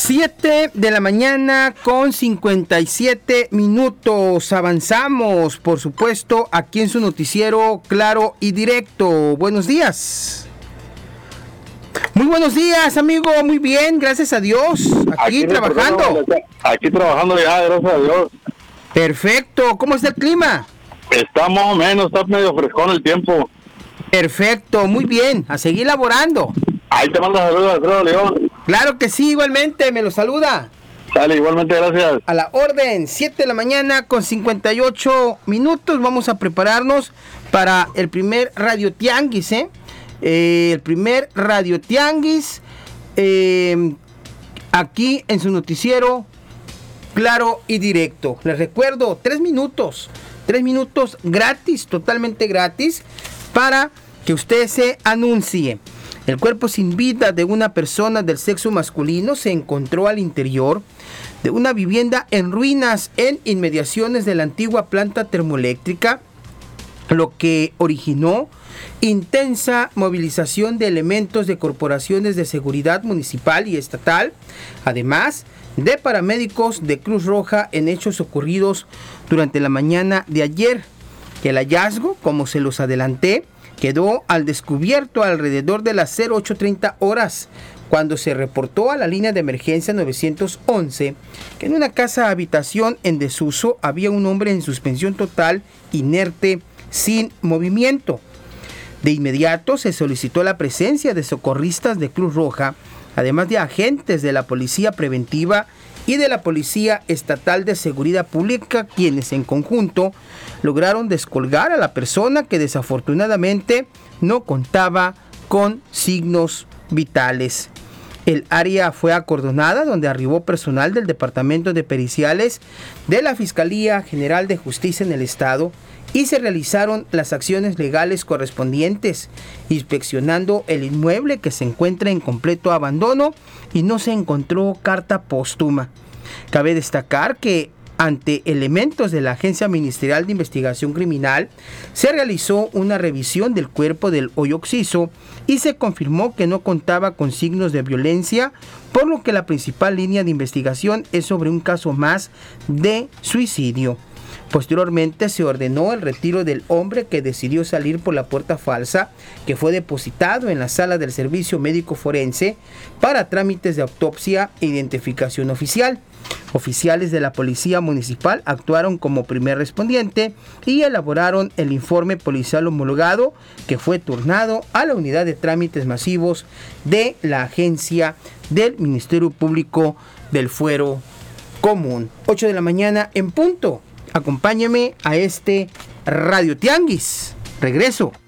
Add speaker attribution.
Speaker 1: 7 de la mañana con 57 minutos. Avanzamos, por supuesto, aquí en su noticiero Claro y Directo. Buenos días. Muy buenos días, amigo. Muy bien, gracias a Dios. Aquí trabajando.
Speaker 2: Aquí trabajando ya, gracias a Dios.
Speaker 1: Perfecto. ¿Cómo está el clima?
Speaker 2: Está más o menos, está medio frescón el tiempo.
Speaker 1: Perfecto, muy bien. A seguir laborando.
Speaker 2: Ahí te mando saludos, Alfredo León.
Speaker 1: Claro que sí, igualmente, me lo saluda.
Speaker 2: Dale, igualmente, gracias.
Speaker 1: A la orden, 7 de la mañana con 58 minutos. Vamos a prepararnos para el primer Radio Tianguis, el primer Radio Tianguis, aquí en su noticiero Claro y Directo. Les recuerdo, 3 minutos gratis, totalmente gratis, para que usted se anuncie. El cuerpo sin vida de una persona del sexo masculino se encontró al interior de una vivienda en ruinas en inmediaciones de la antigua planta termoeléctrica, lo que originó intensa movilización de elementos de corporaciones de seguridad municipal y estatal, además de paramédicos de Cruz Roja en hechos ocurridos durante la mañana de ayer. El hallazgo, como se los adelanté, quedó al descubierto alrededor de las 08:30 horas, cuando se reportó a la línea de emergencia 911 que en una casa habitación en desuso había un hombre en suspensión total, inerte, sin movimiento. De inmediato se solicitó la presencia de socorristas de Cruz Roja, además de agentes de la Policía Preventiva y de la Policía Estatal de Seguridad Pública, quienes en conjunto lograron descolgar a la persona que desafortunadamente no contaba con signos vitales. El área fue acordonada, donde arribó personal del Departamento de Periciales de la Fiscalía General de Justicia en el Estado, y se realizaron las acciones legales correspondientes, inspeccionando el inmueble, que se encuentra en completo abandono y no se encontró carta póstuma. Cabe destacar que ante elementos de la Agencia Ministerial de Investigación Criminal se realizó una revisión del cuerpo del hoyo occiso y se confirmó que no contaba con signos de violencia, por lo que la principal línea de investigación es sobre un caso más de suicidio. Posteriormente se ordenó el retiro del hombre, que decidió salir por la puerta falsa, que fue depositado en la sala del servicio médico forense para trámites de autopsia e identificación oficial. Oficiales de la Policía Municipal actuaron como primer respondiente y elaboraron el informe policial homologado, que fue turnado a la unidad de trámites masivos de la agencia del Ministerio Público del Fuero Común. 8 de la mañana en punto. Acompáñame a este Radio Tianguis. Regreso.